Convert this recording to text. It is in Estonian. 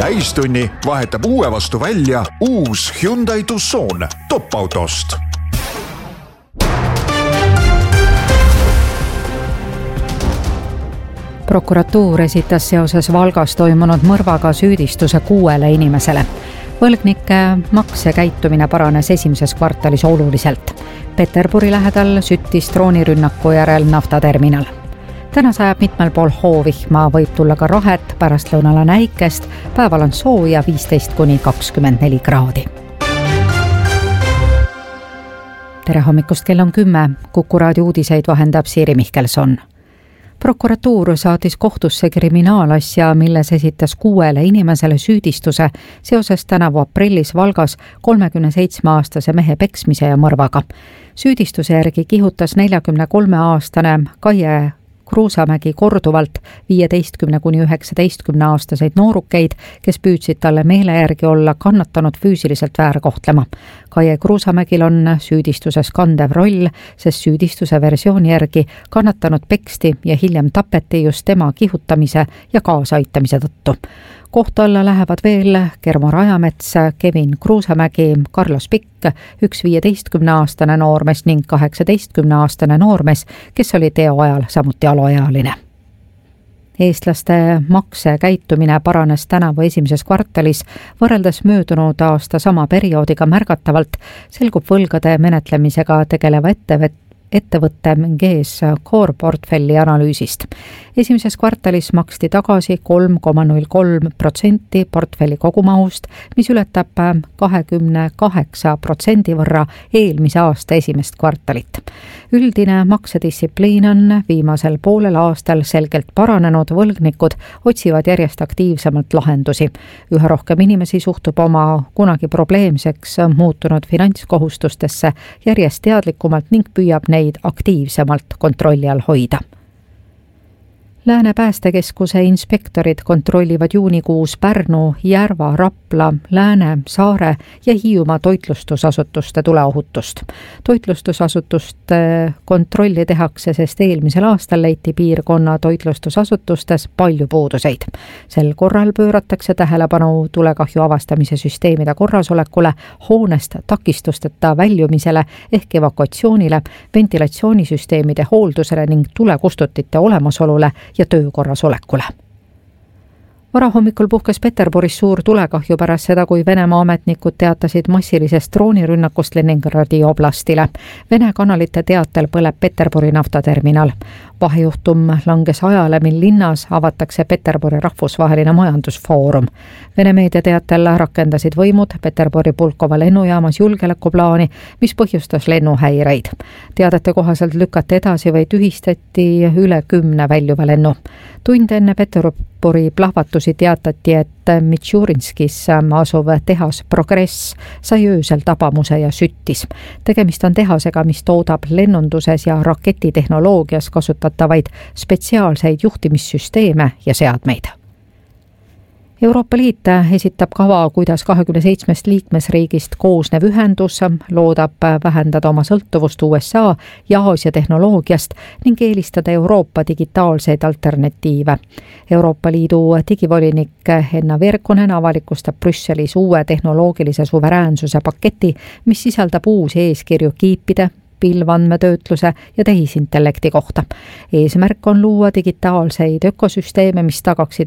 täistunni vahetab uue vastu välja uus Hyundai Tucson top-autost. Prokuratuur esitas seoses Valgas toimunud mõrvaga süüdistuse 6 inimesele. Võlgnike maksekäitumine paranes esimeses kvartalis oluliselt. Peterburi lähedal süttis droonirünnaku järel naftaterminal. Täna sajab mitmel pool hoovihma, võib tulla ka rahet, pärastlõunal on äikest, päeval on sooja 15–24 kraadi. Tere hommikust, kell on 10. Kuku raadio uudiseid vahendab Siiri Mihkelson. Prokuratuur saatis kohtusse kriminaalasja, milles esitas 6 inimesele süüdistuse seoses tänavu aprillis Valgas 37-aastase mehe peksmise ja mõrvaga. Süüdistuse järgi kihutas 43-aastane Kaie Kruusamägi korduvalt 15–19-aastaseid noorukeid, kes püüdsid talle meele järgi olla kannatanud füüsiliselt väärkohtlema. Kaie Kruusamägil on süüdistuses kandev roll, sest süüdistuse versiooni järgi kannatanud peksti ja hiljem tapeti just tema kihutamise ja kaasaitamise tõttu. Kohtu alla lähevad veel Kermo Rajamets, Kevin Kruusamägi, Carlos Pikk, üks 15-aastane noormees ning 18-aastane noormees, kes oli teo ajal samuti alaealine. Eestlaste maksekäitumine paranes tänavu esimeses kvartalis võrreldes möödunud aasta sama perioodiga märgatavalt, selgub võlgade menetlemisega tegeleva ettevõtte Menges Core portfelli analüüsist. Esimeses kvartalis maksti tagasi 3,03% portfelli kogumahust, mis ületab 28% võrra eelmise aasta esimest kvartalit. Üldine maksedistsipliin on viimasel poolel aastal selgelt paranenud, võlgnikud otsivad järjest aktiivsemalt lahendusi. Üha rohkem inimesi suhtub oma kunagi probleemseks muutunud finantskohustustesse järjest teadlikumalt ning püüab neid aktiivsemalt kontrolli all hoida. Lääne päästekeskuse inspektorid kontrollivad juunikuus Pärnu, Järva, Rapla, Lääne, Saare ja Hiiumaa toitlustusasutuste tuleohutust. Toitlustusasutuste kontrolli tehakse, sest eelmisel aastal leiti piirkonna toitlustusasutustes palju puuduseid. Sel korral pööratakse tähelepanu tulekahju avastamise süsteemide korrasolekule, hoonest takistusteta väljumisele ehk evakuatsioonile, ventilatsioonisüsteemide hooldusele ning tulekustutite olemasolule ja töökorras olekule. Varahommikul puhkes Peterburis suur tulekahju pärast seda, kui Venemaa ametnikud teatasid massilisest droonirünnakust Leningradi oblastile. Vene kanalite teatel põleb Peterburi naftaterminal. Vahejuhtum langes ajale, mil linnas avatakse Peterburi rahvusvaheline majandusfoorum. Vene meedia teatel rakendasid võimud Peterburi Pulkova lennujaamas julgeolekuplaani, mis põhjustas lennuhäireid. Teadete kohaselt lükati edasi või tühistati üle 10 väljuva lennu. Tund enne Peterburi plahvatusi teatati, et Mitšurinskis asuv tehas Progress sai öösel tabamuse ja süttis. Tegemist on tehasega, mis toodab lennunduses ja raketitehnoloogias kasutatavaid spetsiaalseid juhtimissüsteeme ja seadmeid. Euroopa Liit esitab kava, kuidas 27 liikmesriigist koosnev ühendus loodab vähendada oma sõltuvust USA ja Aasia tehnoloogiast ning eelistada Euroopa digitaalseid alternatiive. Euroopa Liidu digivolinik Henna Virkkunen avalikustab Brüsselis uue tehnoloogilise suveräänsuse paketi, mis sisaldab uusi eeskirju kiipide, pilvandmetöötluse ja tehisintellekti kohta. Eesmärk on luua digitaalseid ökosüsteeme, mis tagaksid